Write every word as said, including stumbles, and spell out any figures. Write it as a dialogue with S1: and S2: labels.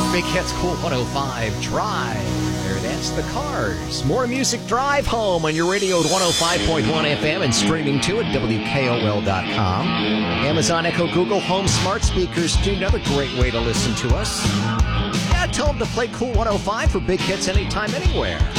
S1: Big Hits Cool one oh five Drive. There, that's the Cars. More music drive home on your radio at one oh five point one F M and streaming to at W K O L dot com. Amazon Echo, Google Home smart speakers, too. Another great way to listen to us. Yeah, tell them to play Cool one oh five for big hits anytime, anywhere.